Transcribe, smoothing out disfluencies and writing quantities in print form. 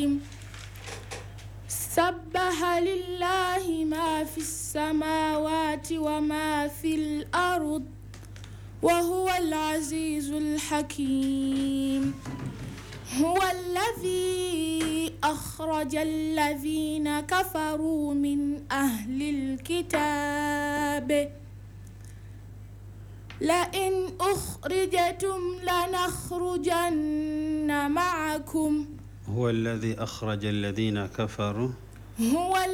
سبح لله ما في السماوات وما في الأرض وهو العزيز الحكيم. هو الذي أخرج الذين كفروا من أهل الكتاب لئن أخرجتم لنخرجن معكم. هو الذي أخرج الذين كفروا. هو